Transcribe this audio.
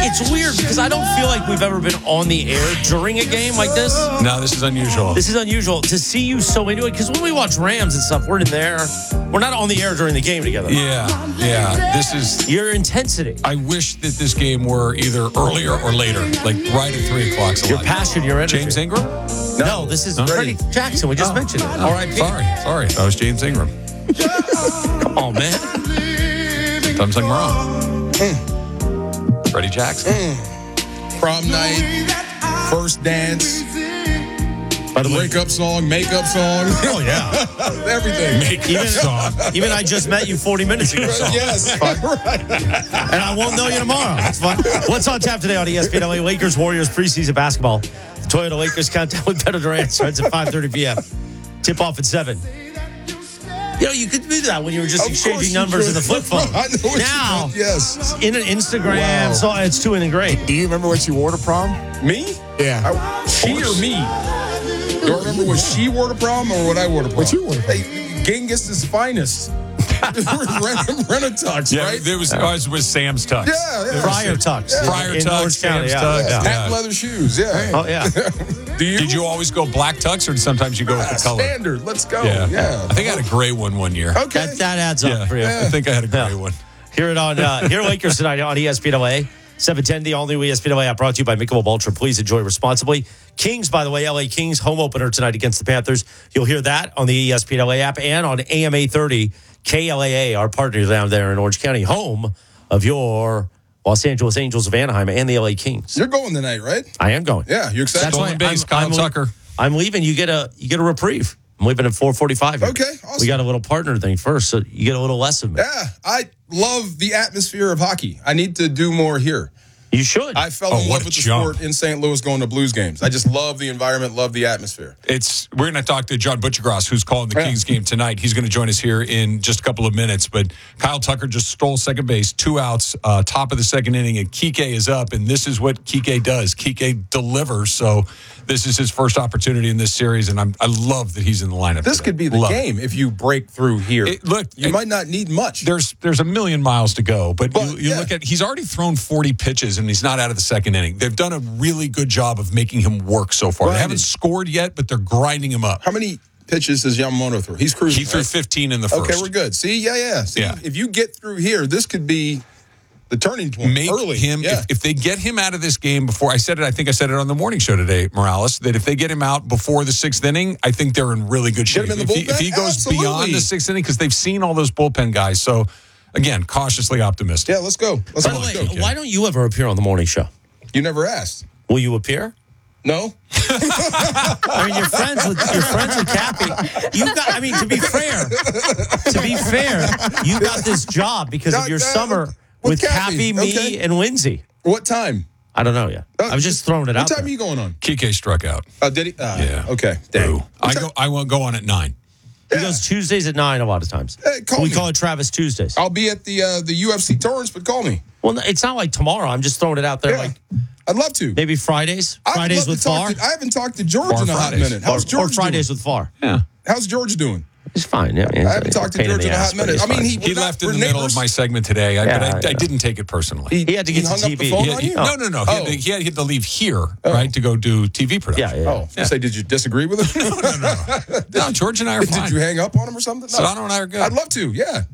It's weird because I don't feel like we've ever been on the air during a game like this. No, this is unusual. This is unusual to see you so into it because when we watch Rams and stuff, we're in there. We're not on the air during the game together. Yeah. This is Your intensity. I wish that this game were either earlier or later, like right at 3 o'clock. Your passion, your energy. James Ingram? No, this is Freddie Jackson. We just mentioned it. All right, Sorry. That was James Ingram. Come on, man. Sometimes I'm wrong. Freddie Jackson. Prom night, first dance, By the way, breakup song, makeup song. oh yeah. Everything. Even I just met you 40 minutes ago. So. Yes. Right. And I won't know you tomorrow. That's fun. What's on tap today on ESPN LA? Lakers Warriors preseason basketball. The Toyota Lakers countdown with Beto Durant starts at 5:30 p.m. Tip off at 7. You know, you could do that when you were just exchanging numbers in the flip phone. I know what now, you meant. Yes. in an Instagram, Wow. so it's too ingrained. Do you remember what you wore to prom? Me? Yeah. She or me? Do I remember what she wore to prom or what I wore to prom? What you wore to prom? Hey, Genghis' finest. Renatux, Yeah, right? there was ours was Sam's Tux. Yeah. Friar Tux. Friar in Tux, Orange County, Sam's yeah. Tux. Yeah. Patent leather shoes, yeah. Oh, yeah. Do you? Did you always go black tux, or sometimes you go with the color? Standard. Let's go. Yeah. Yeah. I think I had a gray one year. Okay. That adds up for you. I think I had a gray one. Here Lakers tonight on ESPN LA. 7:10, the all-new ESPN LA app brought to you by Michelob Ultra. Please enjoy responsibly. Kings, by the way, LA Kings home opener tonight against the Panthers. You'll hear that on the ESPN LA app and on AM 830 KLAA, our partner down there in Orange County, home of your Los Angeles Angels of Anaheim and the LA Kings. You're going tonight, right? I am going. Yeah. You excited? That's why Stolen base, Kyle Tucker. I'm leaving. You get a reprieve. I'm leaving at 4:45. Okay, awesome. We got a little partner thing first, so you get a little less of me. Yeah. I love the atmosphere of hockey. I need to do more here. You should. I fell in what love a with the jump. sport in St. Louis going to Blues games. I just love the environment, love the atmosphere. We're going to talk to John Butchergross, who's calling the Kings game tonight. He's going to join us here in just a couple of minutes. But Kyle Tucker just stole second base, 2 outs, top of the second inning, and Kike is up. And this is what Kike does. Kike delivers. So this is his first opportunity in this series, and I love that he's in the lineup. This today. could be the Love it. game if you break through here. You might not need much. There's a million miles to go, but you yeah. look at he's already thrown 40 pitches and he's not out of the second inning. They've done a really good job of making him work so far. They haven't scored yet, but they're grinding him up. How many pitches does Yamamoto throw? He's cruising. He threw 15 in the first. Okay, we're good. See, yeah. See, if you get through here, this could be the turning point. Make early. him if they get him out of this game before I think I said it on the morning show today, Morales, that if they get him out before the 6th inning, I think they're in really good shape. him in the If he bullpen? goes Absolutely. beyond the 6th inning, because they've seen all those bullpen guys. So again, cautiously optimistic. Yeah, let's go. Let's By the way, why don't you ever appear on the morning show? You never asked. Will you appear? No? I mean, you're friends with Cappy. To be fair, you got this job because of your summer with Cappy, me, okay. and Lindsay. What time? I don't know yet. I was just throwing it out What time there. are you going on? Kike struck out. Did he? Yeah. Okay. Dang. Boo. I won't go on at 9. He goes Tuesdays at 9 a lot of times. Hey, call we me. call it Travis Tuesdays. I'll be at the UFC Torrance, but call me. Well, it's not like tomorrow. I'm just throwing it out there. Yeah. Like I'd love to. maybe Fridays. I would Fridays love to with talk Far. I haven't talked to George Far in a hot Fridays. minute. How's Or George Fridays doing? with Far. Yeah. How's George doing? He's fine. Yeah, I haven't talked to George in a hot minute. I mean, He left in the middle of my segment today, but I didn't take it personally. He had to get to hung up the TV. phone Yeah, on you? No. Oh. He had to leave here, right, to go do TV production. Yeah. Oh, say, did you disagree with him? No, George and I are fine. Did you hang up on him or something? No. Sedano and I are good. I'd love to, yeah.